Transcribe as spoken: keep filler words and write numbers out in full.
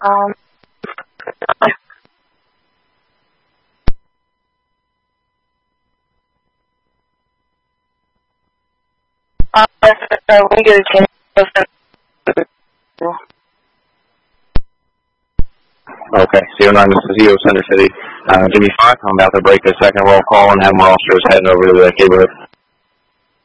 Um, uh, we get a chance. Okay, C O nine, this is E O Center City. Uh, give me five. I'm about to break the second roll call and have my officers heading over to the neighborhood.